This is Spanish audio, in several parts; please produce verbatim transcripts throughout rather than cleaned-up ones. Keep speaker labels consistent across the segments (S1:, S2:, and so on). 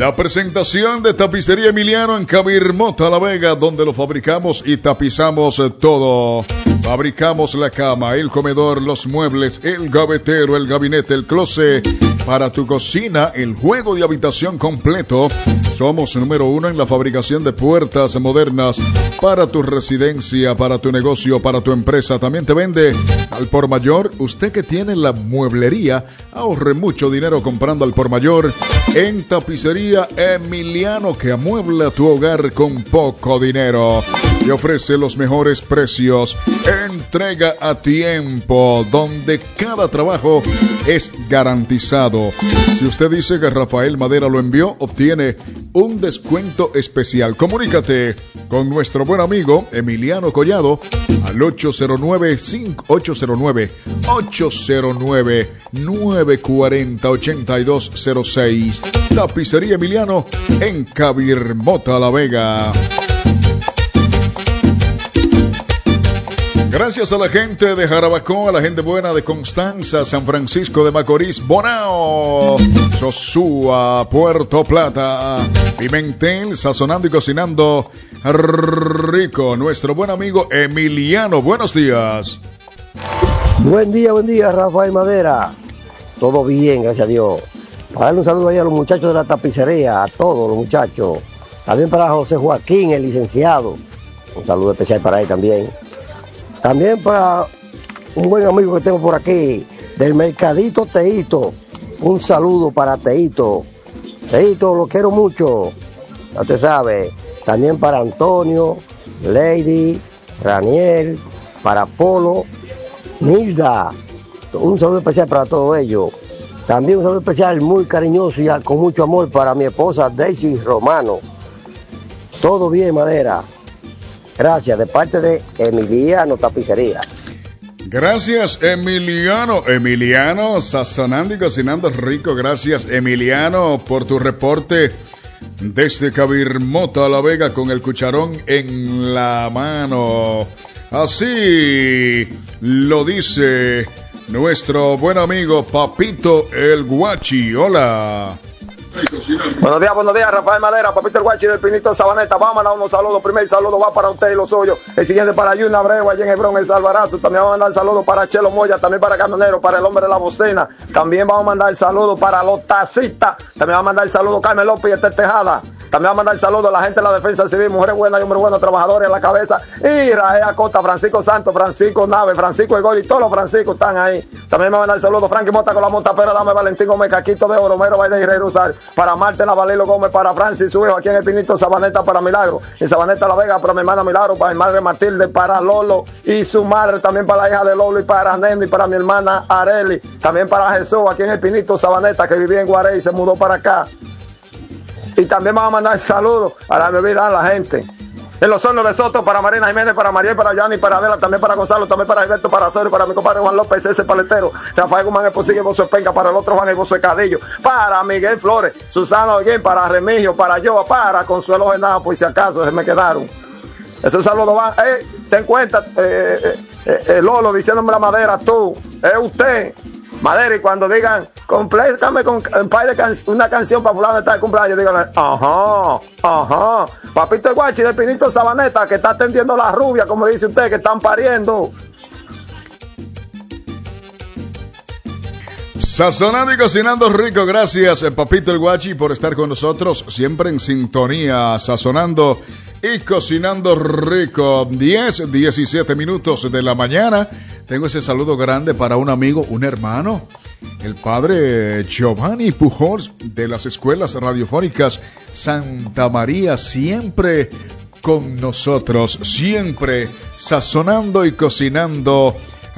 S1: La presentación de Tapicería Emiliano en Cabirmota, La Vega, donde lo fabricamos y tapizamos todo. Fabricamos la cama, el comedor, los muebles, el gavetero, el gabinete, el closet. Para tu cocina, el juego de habitación completo. Somos número uno en la fabricación de puertas modernas para tu residencia, para tu negocio, para tu empresa. También te vende al por mayor. Usted que tiene la mueblería, ahorre mucho dinero comprando al por mayor en Tapicería Emiliano, que amuebla tu hogar con poco dinero y ofrece los mejores precios. Entrega a tiempo, donde cada trabajo es garantizado. Si usted dice que Rafael Madera lo envió, obtiene un descuento especial. Comunícate con nuestro buen amigo Emiliano Collado al ocho cero nueve, ocho cero nueve, ocho cero nueve, nueve cuatro cero, ocho dos cero seis. Tapicería Emiliano en Cabirmota, La Vega. Gracias a la gente de Jarabacoa, a la gente buena de Constanza, San Francisco de Macorís, Bonao, Sosúa, Puerto Plata, Pimentel, sazonando y cocinando rico. Nuestro buen amigo Emiliano, buenos días.
S2: Buen día, buen día, Rafael Madera. Todo bien, gracias a Dios. Para darle un saludo ahí a los muchachos de la tapicería, a todos los muchachos. También para José Joaquín, el licenciado. Un saludo especial para él también. También para un buen amigo que tengo por aquí, del Mercadito Teito. Un saludo para Teito. Teito, lo quiero mucho. Ya usted sabe. También para Antonio, Lady, Raniel, para Polo, Nilda. Un saludo especial para todos ellos. También un saludo especial muy cariñoso y con mucho amor para mi esposa Daisy Romano. Todo bien, Madera. Gracias, de parte de Emiliano Tapicería.
S1: Gracias, Emiliano. Emiliano, sazonando y cocinando rico. Gracias, Emiliano, por tu reporte desde Cabirmota, La Vega, con el cucharón en la mano. Así lo dice nuestro buen amigo Papito el Guachi. Hola.
S3: Buenos días, buenos días, Rafael Madera, Papito el Guachi del Pinito Sabaneta. Vamos a mandar unos saludos. Primer saludo va para usted y los suyos. El siguiente para Yuna Abreu, allá en Hebrón, el Salvarazo. También vamos a mandar saludos para Chelo Moya, también para Camionero, para el hombre de la bocina. También vamos a mandar saludos para los taxistas. También vamos a mandar saludos a Carmen López y Esther Tejada. También vamos a mandar saludos a la gente de la defensa civil, mujeres buenas y hombres buenos, trabajadores a la cabeza. Y Rafael Acosta, Francisco Santos, Francisco Nave, Francisco Egol y todos los Franciscos están ahí. También me van a mandar saludos Frankie Mota con la monta, pero dame Valentín Gómez, Caquito de Oro, Mero Baile y Rey Rosal. Para Marte Navalilo Gómez, para Francis, su hijo aquí en el Pinito Sabaneta, para Milagro. En Sabaneta La Vega, para mi hermana Milagro, para mi madre Matilde, para Lolo y su madre, también para la hija de Lolo y para Nendo y para mi hermana Areli. También para Jesús aquí en el Pinito Sabaneta, que vivía en Guarey y se mudó para acá. Y también vamos a mandar saludos a la bebida a la gente. En los hornos de Soto, para Marina Jiménez, para Mariel, para Yanni, para Adela, también para Gonzalo, también para Alberto, para Cero, para mi compadre Juan López, ese paletero, Rafael Guzmán, Esposigue, Bozo Penca, para el otro Juan el Bozo Cadillo, para Miguel Flores, Susana Oguín, para Remigio, para Yoa, para Consuelo Genao, por si acaso se me quedaron. Esos saludos van, eh, ten cuenta, eh, eh, eh, Lolo, diciéndome la Madera, tú, es usted. Madera, y cuando digan, complétame con un par de can- una canción para fulano de tal cumpleaños, díganle, ajá, ajá, Papito el Guachi del Pinito Sabaneta, que está atendiendo la rubia, como dice usted, que están pariendo.
S1: Sazonando y cocinando rico. Gracias, Papito el Guachi, por estar con nosotros, siempre en sintonía, sazonando y cocinando rico. diez, diecisiete minutos de la mañana. Tengo ese saludo grande para un amigo, un hermano, el padre Giovanni Pujols, de las escuelas radiofónicas Santa María, siempre con nosotros, siempre sazonando y cocinando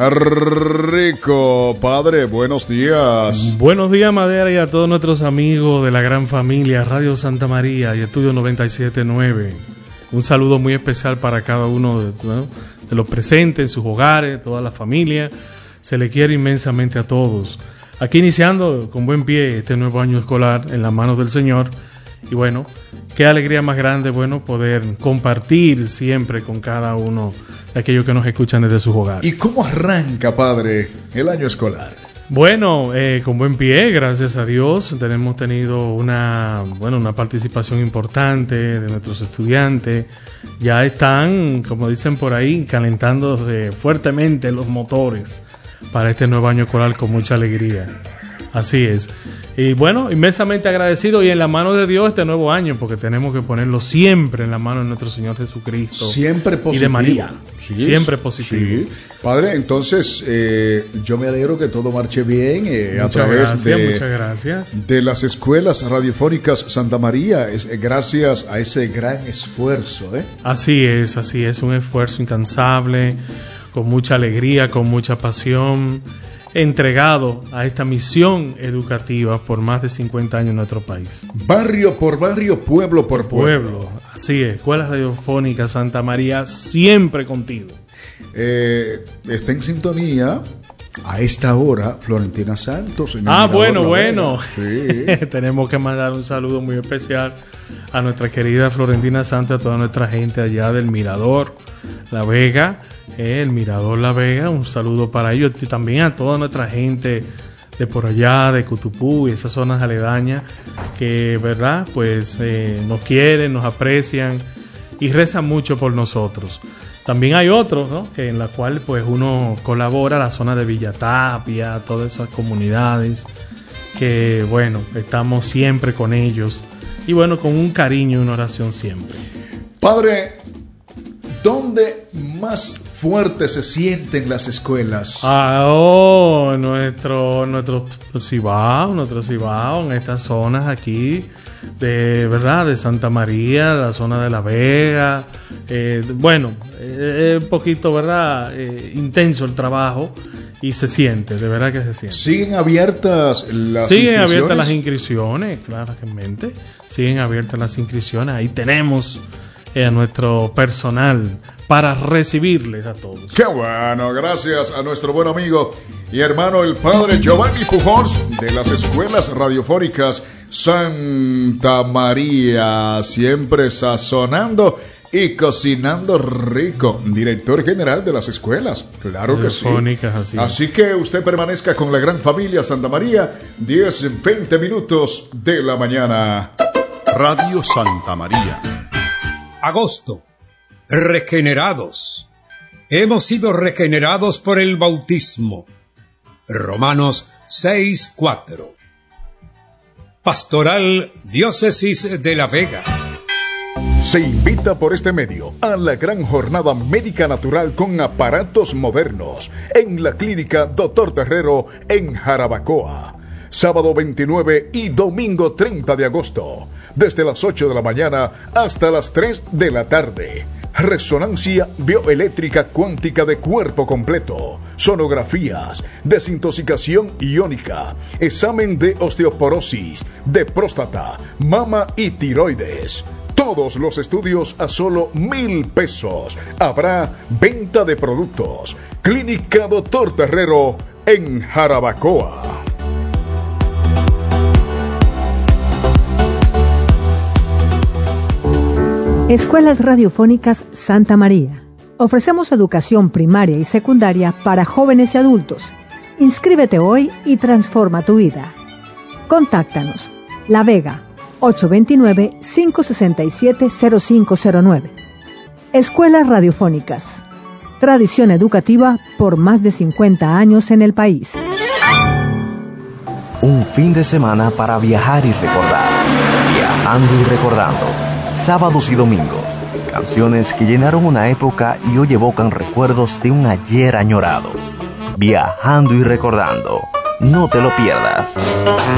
S1: rico. Padre, buenos días.
S4: Buenos días, Madera, y a todos nuestros amigos de la gran familia Radio Santa María y Estudio noventa y siete punto nueve. Un saludo muy especial para cada uno de, ¿no? de los presentes en sus hogares, toda la familia. Se le quiere inmensamente a todos. Aquí iniciando con buen pie este nuevo año escolar en las manos del Señor. Y bueno, qué alegría más grande, bueno, poder compartir siempre con cada uno de aquellos que nos escuchan desde sus hogares.
S1: ¿Y cómo arranca, padre, el año escolar?
S4: Bueno, eh, con buen pie, gracias a Dios, tenemos tenido una, bueno, una participación importante de nuestros estudiantes. Ya están, como dicen por ahí, calentándose fuertemente los motores para este nuevo año escolar con mucha alegría. Así es. Y bueno, inmensamente agradecido y en la mano de Dios este nuevo año, porque tenemos que ponerlo siempre en la mano de nuestro Señor Jesucristo.
S1: Siempre positivo.
S4: Y de María.
S1: Sí,
S4: siempre positivo.
S1: Sí. Padre, entonces eh, yo me alegro que todo marche bien eh, a través
S4: gracias,
S1: de,
S4: muchas gracias.
S1: de las escuelas radiofónicas Santa María, es, eh, gracias a ese gran esfuerzo. ¿eh?
S4: Así es, así es, un esfuerzo incansable, con mucha alegría, con mucha pasión, entregado a esta misión educativa por más de cincuenta años en nuestro país.
S1: Barrio por barrio, pueblo por pueblo.
S4: Pueblo, así es. Escuela Radiofónica Santa María, siempre contigo.
S1: Eh, está en sintonía a esta hora Florentina Santos. En el
S4: ah,
S1: Mirador
S4: bueno,
S1: La
S4: bueno.
S1: Sí.
S4: Tenemos que mandar un saludo muy especial a nuestra querida Florentina Santos, a toda nuestra gente allá del Mirador La Vega. El Mirador La Vega, un saludo para ellos y también a toda nuestra gente de por allá, de Cutupú y esas zonas aledañas que, verdad, pues eh, nos quieren, nos aprecian y rezan mucho por nosotros. También hay otros, ¿no? Que en la cual pues uno colabora, la zona de Villatapia, todas esas comunidades que, bueno, estamos siempre con ellos y, bueno, con un cariño y una oración siempre.
S1: Padre, ¿dónde más fuerte se sienten las escuelas?
S4: Ah, oh, nuestro, nuestro Cibao, nuestro Cibao, en estas zonas aquí, de verdad, de Santa María, la zona de La Vega. Eh, bueno, es eh, un poquito, ¿verdad? Eh, intenso el trabajo y se siente, de verdad que se siente.
S1: ¿Siguen abiertas las
S4: Siguen
S1: inscripciones?
S4: abiertas las inscripciones, claramente. Siguen abiertas las inscripciones. Ahí tenemos a nuestro personal para recibirles a todos.
S1: Qué bueno, gracias a nuestro buen amigo y hermano el padre Giovanni Pujols de las escuelas radiofónicas Santa María, siempre sazonando y cocinando rico, director general de las escuelas, claro que sí.
S4: Así,
S1: así que usted permanezca con la gran familia Santa María, diez, veinte minutos de la mañana.
S5: Radio Santa María.
S6: Agosto. Regenerados. Hemos sido regenerados por el bautismo. Romanos seis cuatro. Pastoral Diócesis de La Vega.
S1: Se invita por este medio a la gran jornada médica natural con aparatos modernos en la clínica Doctor Terrero en Jarabacoa. Sábado veintinueve y domingo treinta de agosto. Desde las ocho de la mañana hasta las tres de la tarde. Resonancia bioeléctrica cuántica de cuerpo completo. Sonografías, desintoxicación iónica, examen de osteoporosis, de próstata, mama y tiroides. Todos los estudios a solo mil pesos. Habrá venta de productos. Clínica Doctor Terrero en Jarabacoa.
S7: Escuelas Radiofónicas Santa María. Ofrecemos educación primaria y secundaria para jóvenes y adultos. Inscríbete hoy y transforma tu vida. Contáctanos. La Vega, ocho dos nueve, cinco seis siete, cero cinco cero nueve. Escuelas Radiofónicas. Tradición educativa por más de cincuenta años en el país.
S8: Un fin de semana para viajar y recordar. Viajando y recordando. Sábados y domingos, canciones que llenaron una época y hoy evocan recuerdos de un ayer añorado. Viajando y recordando, no te lo pierdas.